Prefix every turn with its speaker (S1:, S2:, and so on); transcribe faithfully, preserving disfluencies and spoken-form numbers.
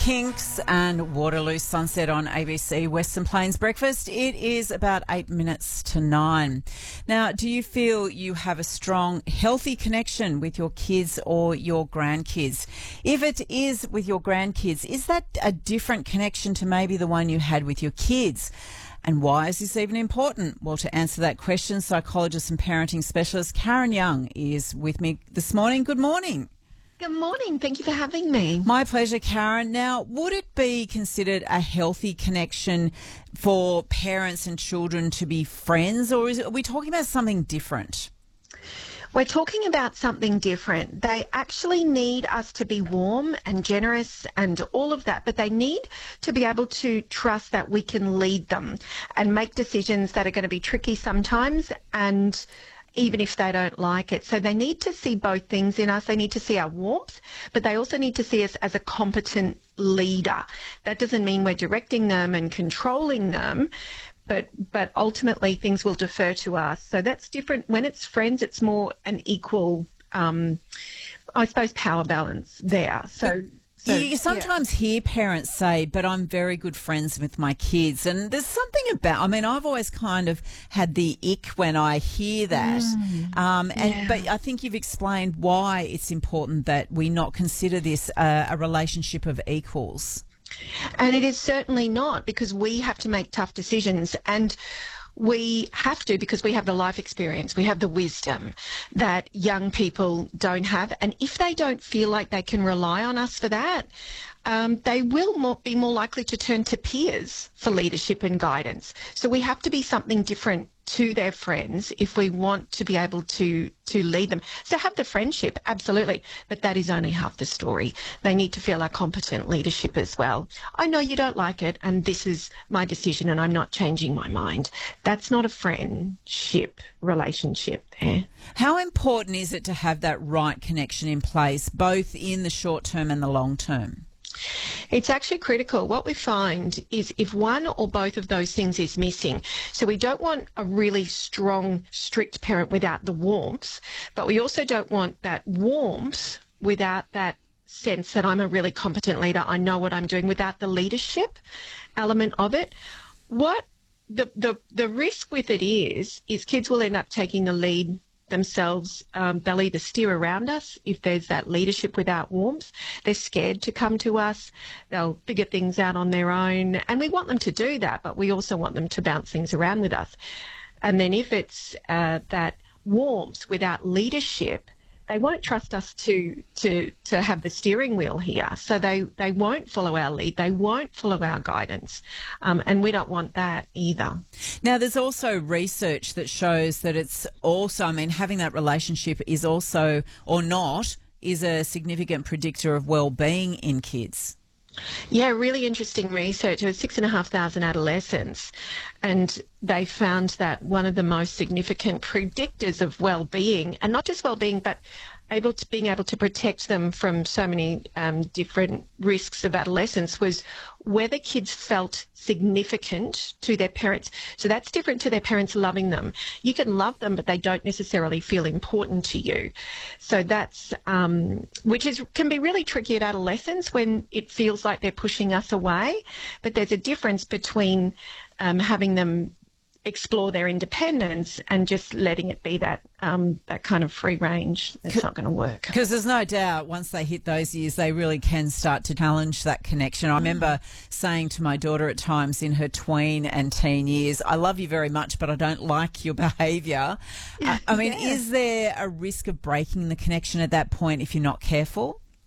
S1: Kinks and Waterloo Sunset on A B C Western Plains Breakfast. It is about eight minutes to nine. Now, do you feel you have a strong, healthy connection with your kids or your grandkids? If it is with your grandkids, is that a different connection to maybe the one you had with your kids? And why is this even important? Well, to answer that question, psychologist and parenting specialist Karen Young is with me this morning. Good morning.
S2: Good morning. Thank you for having me.
S1: My pleasure, Karen. Now, would it be considered a healthy connection for parents and children to be friends, or is it, are we talking about something different?
S2: We're talking about something different. They actually need us to be warm and generous and all of that, but they need to be able to trust that we can lead them and make decisions that are going to be tricky sometimes, and even if they don't like it. So they need to see both things in us. They need to see our warmth, but they also need to see us as a competent leader. That doesn't mean we're directing them and controlling them, but but ultimately things will defer to us. So that's different. When it's friends, it's more an equal, um, I suppose, power balance there. So. So,
S1: you sometimes
S2: yeah.
S1: hear parents say, but I'm very good friends with my kids. And there's something about, I mean, I've always kind of had the ick when I hear that.
S2: Mm,
S1: um, and
S2: yeah.
S1: But I think you've explained why it's important that we not consider this uh, a relationship of equals.
S2: And it is certainly not, because we have to make tough decisions. And we have to, because we have the life experience, we have the wisdom that young people don't have. And if they don't feel like they can rely on us for that, um, they will more, be more likely to turn to peers for leadership and guidance. So we have to be something different to their friends if we want to be able to to lead them. So have the friendship, absolutely, but that is only half the story. They need to feel our competent leadership as well. I know you don't like it, and this is my decision, and I'm not changing my mind. That's not a friendship relationship there.
S1: How important is it to have that right connection in place, both in the short term and the long term?
S2: It's actually critical. What we find is if one or both of those things is missing, so we don't want a really strong, strict parent without the warmth, but we also don't want that warmth without that sense that I'm a really competent leader, I know what I'm doing, without the leadership element of it. What the, the, the risk with it is, is kids will end up taking the lead themselves. Um, they'll either steer around us if there's that leadership without warmth. They're scared to come to us. They'll figure things out on their own. And we want them to do that, but we also want them to bounce things around with us. And then if it's uh, that warmth without leadership, they won't trust us to to to have the steering wheel here. So they, they won't follow our lead. They won't follow our guidance. Um, and we don't want that either.
S1: Now, there's also research that shows that it's also, I mean, having that relationship is also, or not, is a significant predictor of well-being in kids.
S2: Yeah, really interesting research. It was six and a half thousand adolescents, and they found that one of the most significant predictors of well-being, and not just well-being, but able to being able to protect them from so many um, different risks of adolescence, was whether kids felt significant to their parents. So that's different to their parents loving them. You can love them, but they don't necessarily feel important to you. So that's, um, which is can be really tricky at adolescence when it feels like they're pushing us away. But there's a difference between um, having them explore their independence and just letting it be that um, that kind of free range. It's not going to work.
S1: Because there's no doubt once they hit those years, they really can start to challenge that connection. I remember saying to my daughter at times in her tween and teen years, I love you very much, but I don't like your behaviour. I, I mean,
S2: Yeah.
S1: is there a risk of breaking the connection at that point if you're not careful?